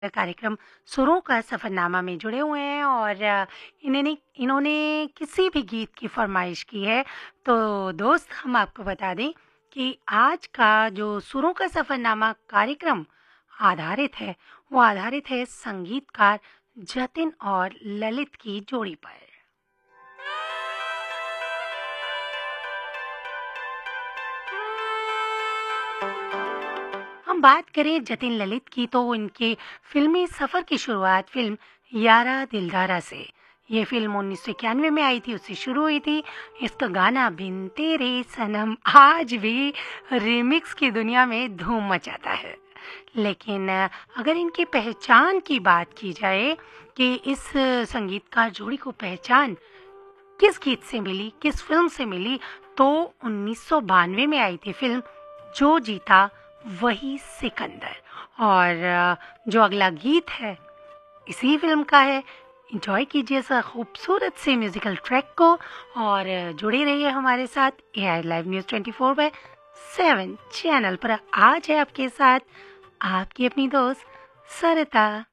कार्यक्रम सुरों का सफ़रनामा में जुड़े हुए हैं और इन्होंने इन्होंने किसी भी गीत की फरमाइश की है। तो दोस्त हम आपको बता दें कि आज का जो सुरों का सफ़रनामा कार्यक्रम आधारित है, वो आधारित है संगीतकार जतिन और ललित की जोड़ी पर। हम बात करें जतिन ललित की तो इनके फिल्मी सफ़र की शुरुआत फ़िल्म यारा दिलदारा से। ये फ़िल्म 1991 में आई थी, उससे शुरू हुई थी। इसका गाना बिन तेरे सनम आज भी रीमिक्स की दुनिया में धूम मचाता है। लेकिन अगर इनकी पहचान की बात की जाए कि इस संगीतकार जोड़ी को पहचान किस गीत से मिली, किस फ़िल्म से मिली, तो 1992 में आई थी फ़िल्म जो जीता वही सिकंदर। और जो अगला गीत है इसी फ़िल्म का है। एंजॉय कीजिए इस खूबसूरत से म्यूज़िकल ट्रैक को और जुड़े रहिए हमारे साथ एआई लाइव न्यूज़ 24/7 चैनल पर। आज है आपके साथ आपकी अपनी दोस्त सरिता।